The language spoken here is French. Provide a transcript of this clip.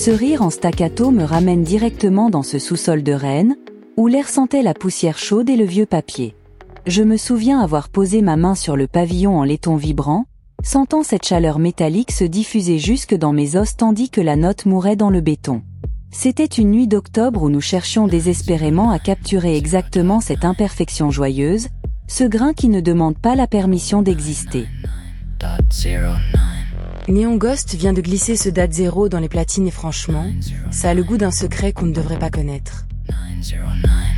Ce rire en staccato me ramène directement dans ce sous-sol de Rennes, où l'air sentait la poussière chaude et le vieux papier. Je me souviens avoir posé ma main sur le pavillon en laiton vibrant, sentant cette chaleur métallique se diffuser jusque dans mes os tandis que la note mourait dans le béton. C'était une nuit d'octobre où nous cherchions désespérément à capturer exactement cette imperfection joyeuse, ce grain qui ne demande pas la permission d'exister. Neon Ghost vient de glisser ce date 0 dans les platines et franchement, ça a le goût d'un secret qu'on ne devrait pas connaître. 909